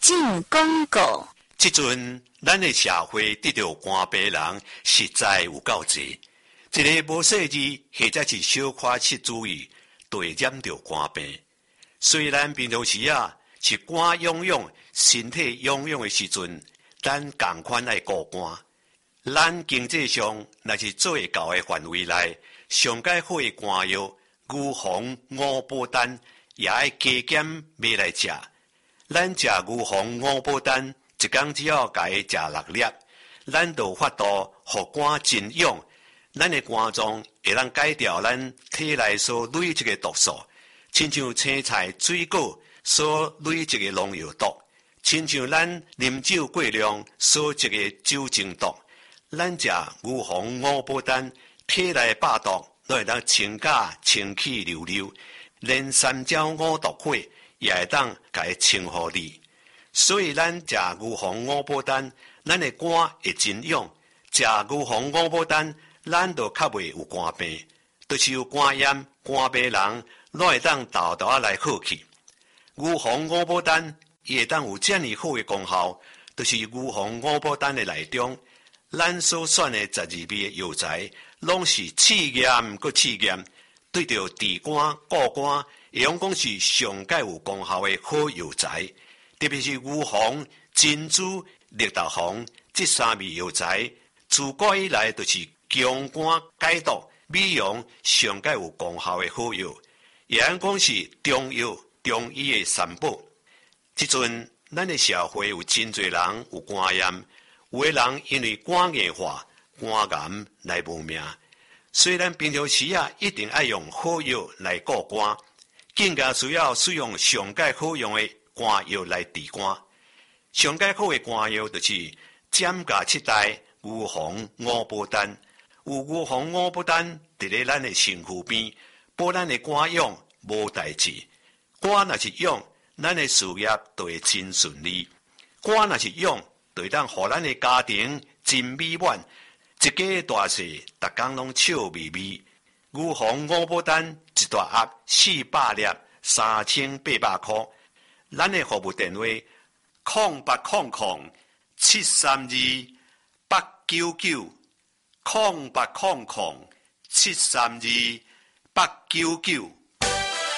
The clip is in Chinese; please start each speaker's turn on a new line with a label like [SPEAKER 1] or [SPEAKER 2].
[SPEAKER 1] 进广告。
[SPEAKER 2] 即阵，咱的社会得到肝病人实在有够济。一个无细致或者是小可失注意，就会染到肝病。虽然平常时是肝痒痒、身体痒痒的时阵，咱同款爱顾肝。咱经济上若是做会到的范围内，上解好的肝药，牛黄、五宝丹也爱加减买来食。咱食牛黄、五宝丹，一天只要甲伊食6粒，咱就法度互肝真痒。咱的肝脏会当改掉咱体内所累积的毒素，亲像青菜、水果所累积的农药毒，亲像咱啉酒过量所积的酒精毒。咱食牛黄、五宝丹，体内百毒都会当清假、清气溜溜，连三焦五毒火也会当甲伊清互你。所以咱食牛黄、五宝丹，咱的肝会真痒；食牛黄、五宝丹，咱就较袂有肝病，就是有肝炎、肝病人，拢会当豆豆来好去。牛黄、五宝丹伊会当有遮尔好的功效，就是牛黄、五宝丹的内中。咱所选的12味的药材，拢是试验佮试验，对着治肝、固肝，会用讲是上界有功效的好药材。特别是牛黄、珍珠、绿豆黄这3味药材，自古以来就是强肝解毒、美容上界有功效的好药，也按讲是中药、中医的三宝。即阵，咱的社会有真侪人有肝炎。有的人因为肝硬化、肝癌来无命。虽然平常时一定要用好药来顾肝，更加需要使用上界好用的肝药来治肝。上界好的肝药就是减价7代牛黄、五宝丹。有牛黄、五宝丹伫咧咱的身躯边，保咱的肝痒无代志。肝若是痒，咱的事业就会真顺利。肝若是痒，就会当互咱的家庭真美满，一家大细，逐工拢笑眯眯。牛黄、五宝丹一大盒400粒，3800块。咱的服务电话：0800-732-899，0800-732-899。